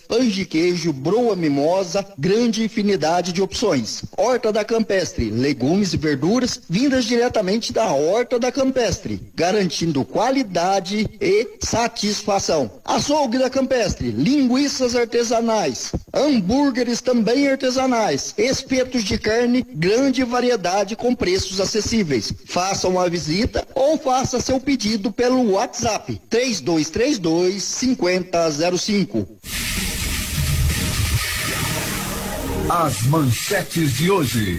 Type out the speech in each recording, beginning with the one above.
pães de queijo, broa mimosa, grande infinidade de opções. Horta da Campestre, legumes e verduras vindas diretamente da Horta da Campestre, garantindo qualidade e satisfação. Açougue da Campestre, linguiças artesanais, hambúrgueres também artesanais, espetos de carne, grande variedade com preços acessíveis. Faça uma visita ou faça seu pedido pelo WhatsApp 3232-5005. As manchetes de hoje.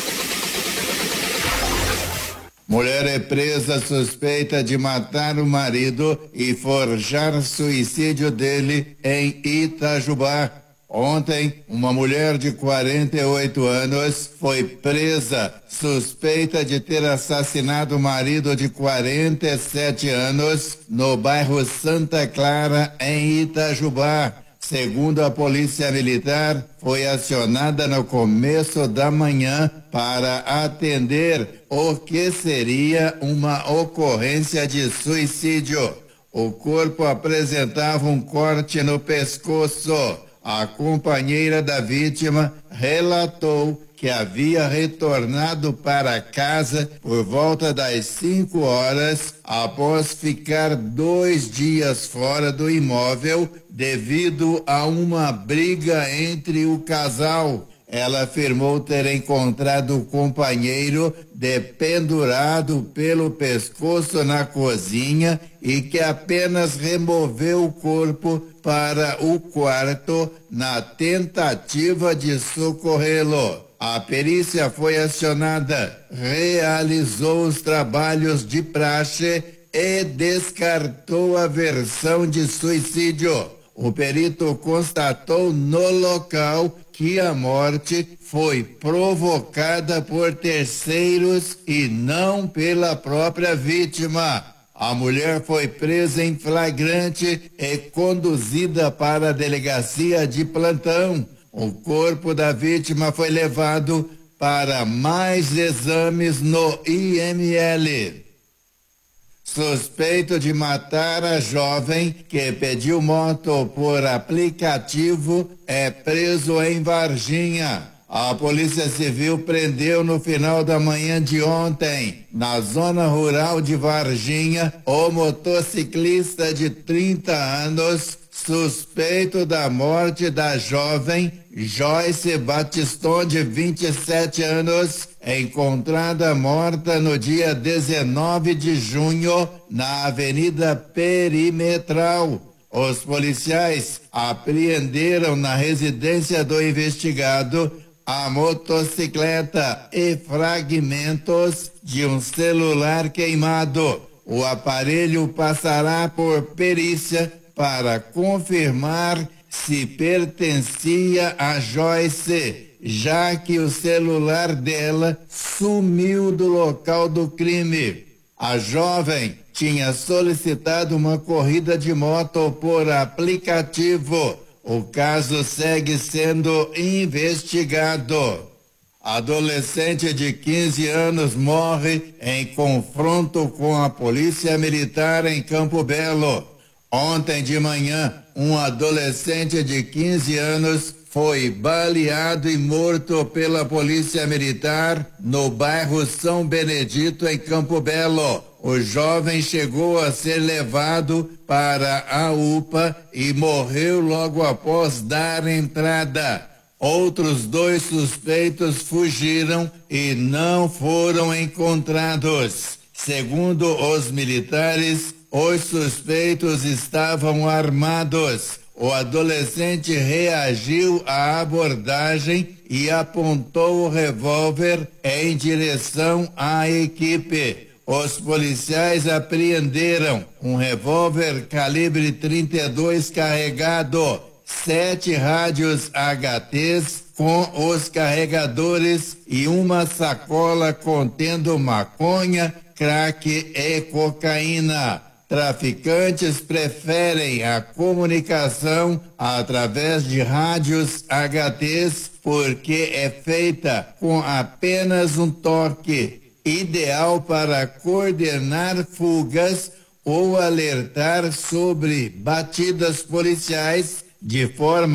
Mulher é presa suspeita de matar o marido e forjar suicídio dele em Itajubá. Ontem, uma mulher de 48 anos foi presa, suspeita de ter assassinado o marido de 47 anos no bairro Santa Clara, em Itajubá. Segundo a Polícia Militar, foi acionada no começo da manhã para atender o que seria uma ocorrência de suicídio. O corpo apresentava um corte no pescoço. A companheira da vítima relatou que havia retornado para casa por volta das 5 horas após ficar 2 dias fora do imóvel devido a uma briga entre o casal. Ela afirmou ter encontrado o companheiro dependurado pelo pescoço na cozinha e que apenas removeu o corpo para o quarto na tentativa de socorrê-lo. A perícia foi acionada, realizou os trabalhos de praxe e descartou a versão de suicídio. O perito constatou no local que a morte foi provocada por terceiros e não pela própria vítima. A mulher foi presa em flagrante e conduzida para a delegacia de plantão. O corpo da vítima foi levado para mais exames no IML. Suspeito de matar a jovem que pediu moto por aplicativo é preso em Varginha. A Polícia Civil prendeu no final da manhã de ontem, na zona rural de Varginha, o motociclista de 30 anos, suspeito da morte da jovem Joyce Batiston, de 27 anos, encontrada morta no dia 19 de junho na Avenida Perimetral. Os policiais apreenderam na residência do investigado a motocicleta e fragmentos de um celular queimado. O aparelho passará por perícia para confirmar se pertencia a Joyce, já que o celular dela sumiu do local do crime. A jovem tinha solicitado uma corrida de moto por aplicativo. O caso segue sendo investigado. Adolescente de 15 anos morre em confronto com a Polícia Militar em Campo Belo. Ontem de manhã, um adolescente de 15 anos foi baleado e morto pela Polícia Militar no bairro São Benedito, em Campo Belo. O jovem chegou a ser levado para a UPA e morreu logo após dar entrada. Outros 2 suspeitos fugiram e não foram encontrados. Segundo os militares, os suspeitos estavam armados. O adolescente reagiu à abordagem e apontou o revólver em direção à equipe. Os policiais apreenderam um revólver calibre 32 carregado, 7 rádios HTs com os carregadores e uma sacola contendo maconha, crack e cocaína. Traficantes preferem a comunicação através de rádios HTs porque é feita com apenas um toque, ideal para coordenar fugas ou alertar sobre batidas policiais de forma